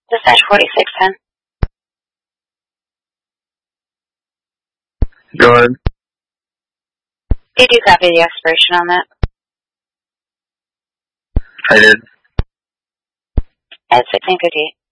Dispatch 4610. Go ahead. Did you copy the expiration on that? I did. At 16:58.